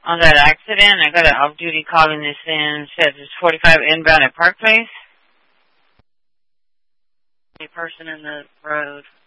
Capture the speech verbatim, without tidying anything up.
On that accident, I got an off-duty calling this in. Says it's forty-five inbound at Park Place. A person in the road.